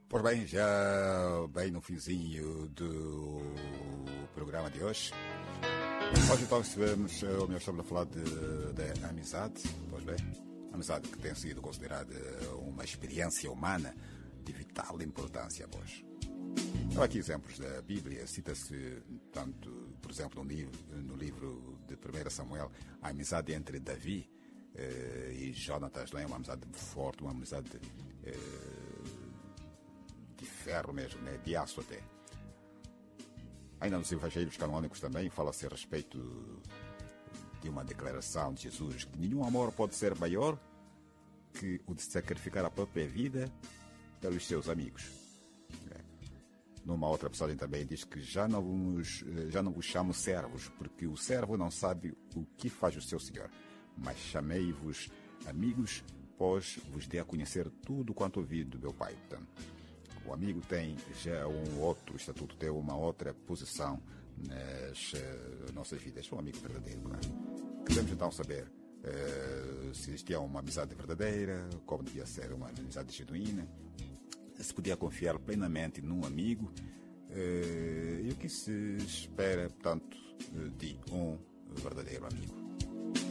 Pois bem, já bem no finzinho do programa de hoje. Hoje então estamos a falar de amizade, pois bem, amizade que tem sido considerada uma experiência humana de vital importância, pois. Há aqui exemplos da Bíblia, cita-se tanto, por exemplo, no livro de 1 Samuel, a amizade entre Davi e Jonatas, não é? Uma amizade forte, uma amizade de ferro mesmo, né? De aço até. Ainda nos evangelhos canônicos também fala-se a respeito de uma declaração de Jesus, que nenhum amor pode ser maior que o de sacrificar a própria vida pelos seus amigos. Numa outra passagem também diz que já não vos chamo servos, porque o servo não sabe o que faz o seu senhor, mas chamei-vos amigos, pois vos dei a conhecer tudo quanto ouvi do meu Pai. Portanto, o amigo tem já um outro estatuto, tem uma outra posição nas nossas vidas. É um amigo verdadeiro, claro. Queremos então saber se existia uma amizade verdadeira, como devia ser uma amizade genuína, se podia confiar plenamente num amigo e o que se espera, portanto, de um verdadeiro amigo.